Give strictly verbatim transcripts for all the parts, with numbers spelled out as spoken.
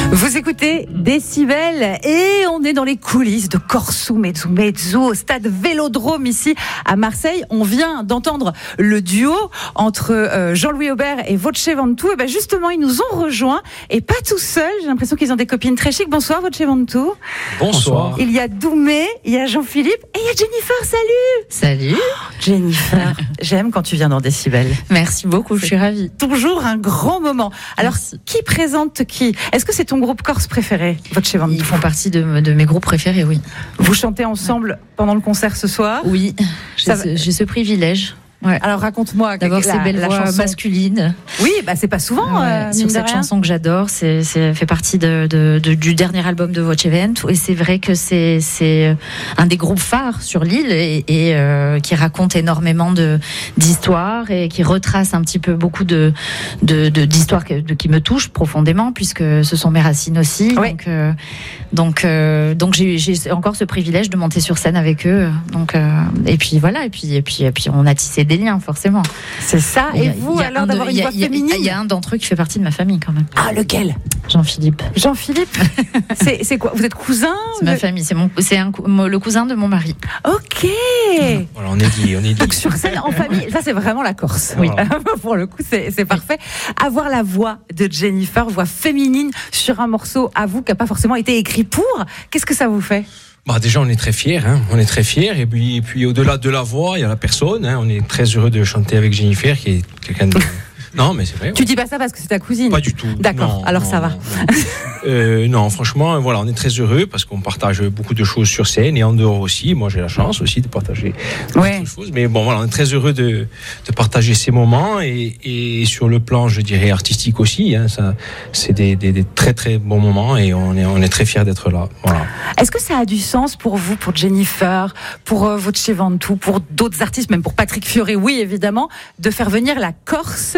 Vous écoutez Décibel et on est dans les coulisses de Corso Mezzo Mezzo au stade Vélodrome ici à Marseille. On vient d'entendre le duo entre euh, Jean-Louis Aubert et Voce Ventoux. Et ben justement, ils nous ont rejoints et pas tout seuls. J'ai l'impression qu'ils ont des copines très chics. Bonsoir Voce Ventoux. Bonsoir. Il y a Doumé, il y a Jean-Philippe et il y a Jennifer. Salut. Salut. Oh, Jennifer, j'aime quand tu viens dans Décibel. Merci beaucoup, je suis ravie. Toujours un grand moment. Alors, Merci. Qui présente qui ? Est-ce que c'est ton groupe corse préféré, Voce Ventoux ? Ils font partie de, de mes groupes préférés, oui. Vous chantez ensemble pendant le concert ce soir ? Oui, j'ai, ce, j'ai ce privilège. Ouais. Alors raconte-moi d'abord ces belles voix chanson masculines. Oui, bah c'est pas souvent. Ouais, euh, sur cette chanson que j'adore, c'est, c'est fait partie de, de, de, du dernier album de Voce Ventoux et c'est vrai que c'est c'est un des groupes phares sur l'île et, et euh, qui raconte énormément de d'histoires et qui retrace un petit peu beaucoup de de, de d'histoires que, de, qui me touchent profondément puisque ce sont mes racines aussi. Ouais. Donc euh, donc euh, donc j'ai, j'ai encore ce privilège de monter sur scène avec eux. Donc euh, et puis voilà et puis et puis et puis on a tissé des liens, forcément. C'est ça. Et, et vous, alors, d'avoir de, une voix féminine ? Il y a un d'entre eux qui fait partie de ma famille, quand même. Ah, lequel ? Jean-Philippe. Jean-Philippe. c'est, c'est quoi ? Vous êtes cousin ? C'est ma famille. C'est, mon, c'est un, le cousin de mon mari. Ok. Voilà, on est dit. On est dit. Donc, sur scène, en famille, ça, c'est vraiment la Corse. Oui. Pour le coup, c'est, c'est parfait. Avoir la voix de Jennifer, voix féminine, sur un morceau, à vous, qui n'a pas forcément été écrit pour, qu'est-ce que ça vous fait ? Bah déjà on est très fiers, hein. on est très fiers et puis, et puis au-delà de la voix il y a la personne, hein. On est très heureux de chanter avec Jennifer qui est quelqu'un de... Non mais c'est vrai. Tu ouais. dis pas ça parce que c'est ta cousine ? Pas du tout. D'accord, non, alors non, ça va. Non, non. euh, non franchement voilà on est très heureux parce qu'on partage beaucoup de choses sur scène et en dehors aussi. Moi j'ai la chance aussi de partager ouais. beaucoup de choses. Mais bon voilà on est très heureux de, de partager ces moments et, et sur le plan je dirais artistique aussi. Hein, ça, c'est des, des, des très très bons moments et on est, on est très fiers d'être là. Voilà. Est-ce que ça a du sens pour vous, pour Jennifer, pour euh, Voce Ventoux, pour d'autres artistes, même pour Patrick Fiori, oui évidemment, de faire venir la Corse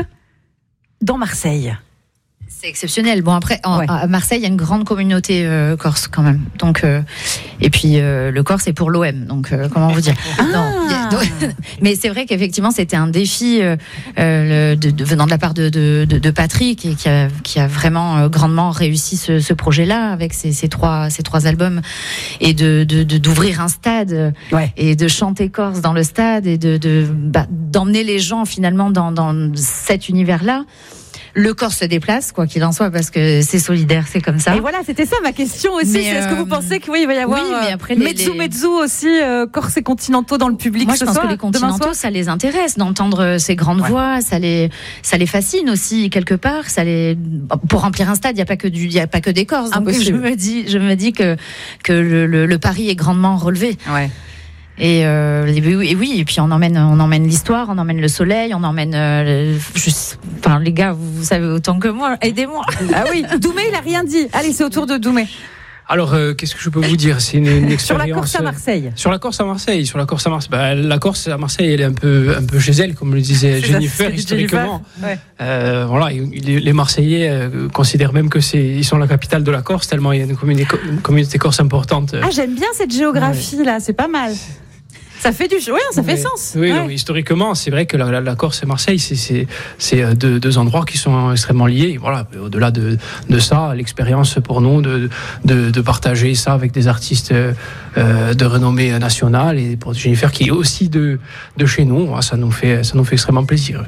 dans Marseille ? C'est exceptionnel. Bon après, en, ouais. à Marseille, il y a une grande communauté euh, corse quand même. Donc euh, et puis euh, le Corse est pour l'O M. Donc euh, comment vous dire ah. non, a, donc, mais c'est vrai qu'effectivement c'était un défi euh, euh, de, de, venant de la part de, de, de, de Patrick et qui a, qui a vraiment euh, grandement réussi ce, ce projet-là avec ces, ces trois ces trois albums et de, de, de d'ouvrir un stade ouais. et de chanter corse dans le stade et de, de bah, d'emmener les gens finalement dans, dans cet univers-là. Le corps se déplace, quoi qu'il en soit, parce que c'est solidaire, c'est comme ça. Et voilà, c'était ça ma question aussi. Mais c'est, est-ce que vous pensez qu'il oui, il va y avoir oui, mais après, les, mezzo les... mezzo aussi, euh, corse et continentaux dans le public? Moi, je ce pense soir, que les continentaux, ça les intéresse d'entendre ces grandes ouais. voix, ça les, ça les fascine aussi quelque part. Ça les, pour remplir un stade, il y a pas que du, il y a pas que des Corses. Donc je me dis, je me dis que que le, le, le pari est grandement relevé. Ouais. Et, euh, et oui, et puis on emmène, on emmène l'histoire, on emmène le soleil, on emmène. Euh, juste, enfin, les gars, vous, vous savez autant que moi. Aidez-moi. Ah oui, Doumé, il a rien dit. Allez, c'est au tour de Doumé. Alors, euh, qu'est-ce que je peux vous dire ? C'est une, une expérience. Sur la Corse à Marseille. Sur la Corse à Marseille. Sur la Corse à Marseille. Bah, la Corse à Marseille, elle est un peu, un peu chez elle, comme le disait c'est Jennifer ça, historiquement. Jennifer. Ouais. Euh, voilà, les, les Marseillais euh, considèrent même que c'est, ils sont la capitale de la Corse tellement il y a une communauté, une communauté corse importante. Ah, j'aime bien cette géographie ouais. là, c'est pas mal. Ça fait du, ouais, ça fait oui, sens. Oui, ouais. donc, historiquement, c'est vrai que la, la, la Corse et Marseille, c'est, c'est, c'est deux, deux endroits qui sont extrêmement liés. Voilà, au-delà de, de ça, l'expérience pour nous de, de, de partager ça avec des artistes euh, de renommée nationale et pour Jennifer qui est aussi de, de chez nous, ça nous fait, ça nous fait extrêmement plaisir.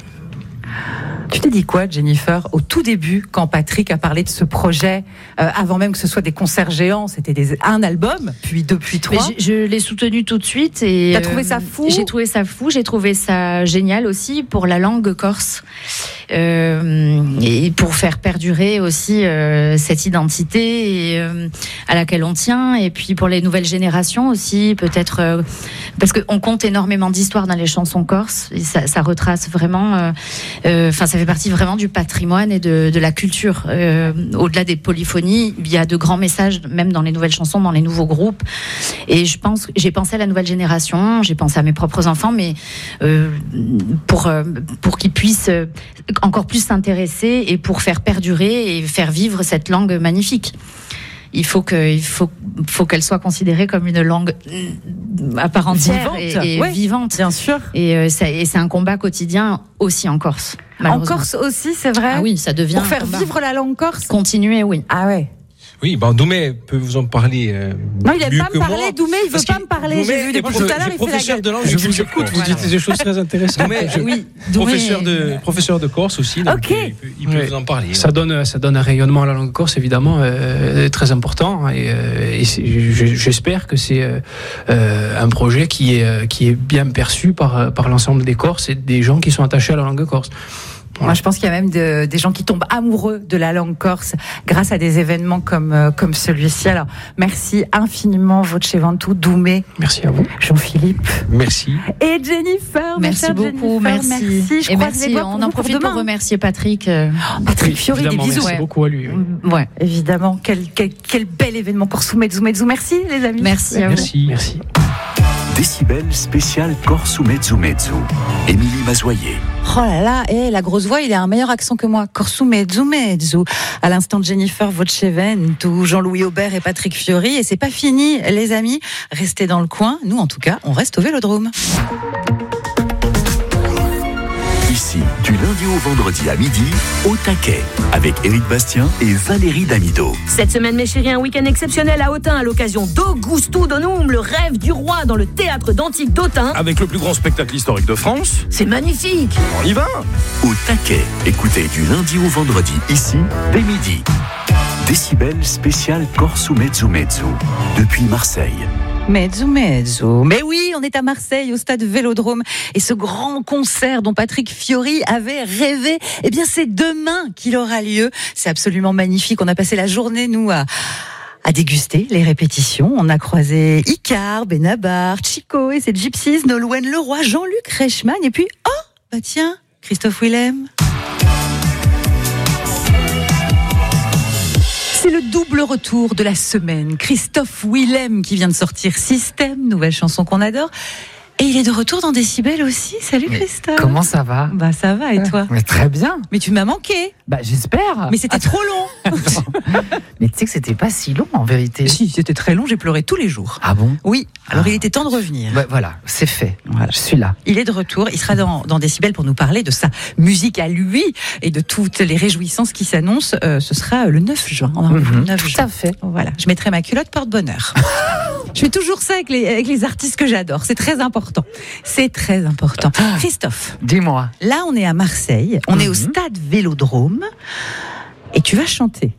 Tu t'es dit quoi, Jennifer, au tout début, quand Patrick a parlé de ce projet, euh, avant même que ce soit des concerts géants, c'était des, un album, puis deux, puis trois. Mais je, je l'ai soutenu tout de suite et t'as trouvé ça fou ? J'ai trouvé ça fou, j'ai trouvé ça génial aussi pour la langue corse euh, et pour faire perdurer aussi euh, cette identité et, euh, à laquelle on tient, et puis pour les nouvelles générations aussi, peut-être euh, parce qu'on compte énormément d'histoires dans les chansons corses et ça, ça retrace vraiment. Enfin. Euh, euh, ça fait partie vraiment du patrimoine et de, de la culture. Euh, au-delà des polyphonies, il y a de grands messages, même dans les nouvelles chansons, dans les nouveaux groupes. Et je pense, j'ai pensé à la nouvelle génération, j'ai pensé à mes propres enfants, mais euh, pour euh, pour qu'ils puissent encore plus s'intéresser et pour faire perdurer et faire vivre cette langue magnifique. Il faut que, il faut, faut qu'elle soit considérée comme une langue à part entière vivante. et, et ouais, vivante. Bien sûr. Et, euh, ça, et c'est un combat quotidien aussi en Corse. En Corse aussi, c'est vrai. Ah oui, ça devient. Pour faire vivre la langue corse. Continuer, oui. Ah ouais. Oui, ben Doumé peut vous en parler. Euh, non, il n'aime pas me moi, parler. Doumé, il veut pas me parler. Doumé, J'ai vu depuis tout à l'heure, il fait la gueule. De langue, je vous écoute, vous dites des choses très intéressantes. Doumé, je, oui, Doumé, professeur de professeur de Corse aussi. Donc ok. Il peut, il peut ouais. vous en parler. Ça donne ça donne un rayonnement à la langue corse évidemment euh, très important et, euh, et j'espère que c'est euh, un projet qui est qui est bien perçu par par l'ensemble des Corses et des gens qui sont attachés à la langue corse. Voilà. Moi, je pense qu'il y a même de, des gens qui tombent amoureux de la langue corse grâce à des événements comme, euh, comme celui-ci. Alors, merci infiniment, Voce Ventoux, Doumé. Merci à vous. Jean-Philippe. Merci. Et Jennifer. Merci beaucoup, Jennifer, merci. merci. Je et croise merci, les doigts on pour en vous profite pour pour demain. remercier Patrick. Euh... Patrick Fiori, des Évidemment, bisous. merci ouais. beaucoup à lui. Oui. Ouais. Évidemment, quel, quel, quel bel événement Corse Mezzo Mezzo. Merci, les amis. Merci à vous. Merci. Merci. Décibel spécial Corse Mezzo Mezzo. Émilie Mazoyer. Oh là là, et la grosse voix, il a un meilleur accent que moi. Corse Mezzo Mezzo. À l'instant de Jennifer Voce Ventoux, Jean-Louis Aubert et Patrick Fiori. Et c'est pas fini, les amis. Restez dans le coin. Nous, en tout cas, on reste au Vélodrome. Ici, du lundi au vendredi à midi, au taquet, avec Éric Bastien et Valérie Damido. Cette semaine, mes chéris, un week-end exceptionnel à Autun à l'occasion d'Augusto Donum, le rêve du roi dans le théâtre d'Antique d'Autun. Avec le plus grand spectacle historique de France. C'est magnifique. On y va. Au taquet, écoutez du lundi au vendredi, ici, dès midi. Décibel spécial Corse Mezzo Mezzo, depuis Marseille. Mezzo Mezzo. Mais oui, on est à Marseille, au stade Vélodrome. Et ce grand concert dont Patrick Fiori avait rêvé, eh bien, c'est demain qu'il aura lieu. C'est absolument magnifique. On a passé la journée, nous, à, à déguster les répétitions. On a croisé Icar, Benabar, Chico et ses Gypsies, Nolwenn Leroy, Jean-Luc Reichmann. Et puis, oh, bah tiens, Christophe Willem. C'est le double retour de la semaine. Christophe Willem qui vient de sortir Système, nouvelle chanson qu'on adore. Et il est de retour dans Décibel aussi. Salut Mais Christophe. comment ça va? Bah ça va et toi? Mais très bien. Mais tu m'as manqué. Bah j'espère. Mais c'était trop long. Mais tu sais que c'était pas si long en vérité. Si, c'était très long, j'ai pleuré tous les jours. Ah bon? Oui, alors Ah. il était temps de revenir. Bah, voilà, c'est fait. Voilà. Je suis là. Il est de retour, il sera dans, dans Décibel pour nous parler de sa musique à lui et de toutes les réjouissances qui s'annoncent. Euh, ce sera le neuf juin. On a rendez-vous le Mhm, neuf tout juin. à fait. Voilà, je mettrai ma culotte porte-bonheur. Je fais toujours ça avec les, avec les artistes que j'adore. C'est très important. C'est très important. Christophe, Dis-moi. là on est à Marseille, on est au Mhm. stade Vélodrome et tu vas chanter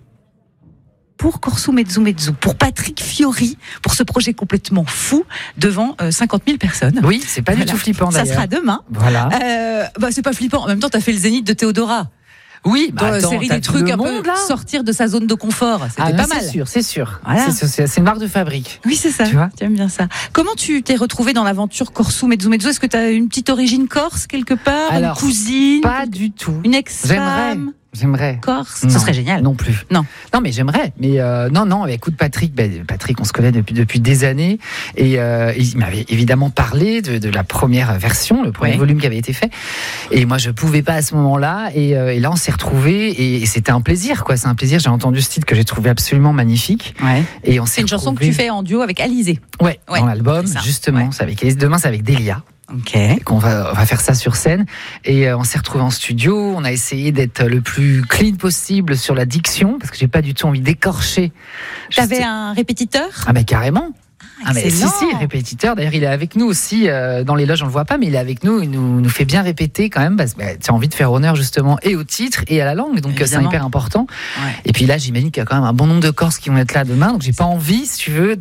pour Corso Mezzo Mezzo, pour Patrick Fiori, pour ce projet complètement fou devant euh, cinquante mille personnes. Oui, c'est pas Voilà. du tout flippant Ça d'ailleurs. sera demain. Voilà. Euh, bah c'est pas flippant. En même temps, t'as fait le Zénith de Théodora. Oui, bah Dans la attends, série t'as des tout trucs le un peu monde, là. sortir de sa zone de confort. C'était Ah, pas non, mal. C'est sûr, c'est sûr. Voilà. C'est, c'est, c'est une marque de fabrique. Oui, c'est ça. Tu vois aimes bien ça. Comment tu t'es retrouvé dans l'aventure Corso Mezzo Mezzo? Est-ce que tu as une petite origine corse quelque part? Alors, une cousine? Pas du tout. Une J'aimerais. ex-femme J'aimerais. corse? Non, Ce serait génial. Non plus. Non. Non, mais j'aimerais. Mais euh, non, non. Écoute, Patrick, ben, Patrick, on se connaît depuis depuis des années, et euh, il m'avait évidemment parlé de, de la première version, le premier Ouais. volume qui avait été fait. Et moi, je pouvais pas à ce moment-là. Et, euh, et là, on s'est retrouvés, et, et c'était un plaisir, quoi. C'est un plaisir. J'ai entendu ce titre que j'ai trouvé absolument magnifique. Ouais. Et on s'est C'est une chanson que retrouvés- tu fais en duo avec Alizé. Ouais, Ouais, dans l'album, c'est ça. justement. Ouais. C'est avec Alice. Demain, c'est avec Delia. Ok. Et qu'on va, on va faire ça sur scène. Et euh, on s'est retrouvés en studio. On a essayé d'être le plus clean possible sur la diction, parce que j'ai pas du tout envie d'écorcher. T'avais Juste- un répétiteur? Ah, mais carrément. Ah, mais si, excellent. si, répétiteur. D'ailleurs, il est avec nous aussi euh, dans les loges, on le voit pas, mais il est avec nous. Il nous, nous fait bien répéter quand même, parce que bah, tu as envie de faire honneur justement et au titre et à la langue. Donc, euh, c'est Évidemment. hyper important. Ouais. Et puis là, j'imagine qu'il y a quand même un bon nombre de Corses qui vont être là demain. Donc, j'ai pas envie, si tu veux,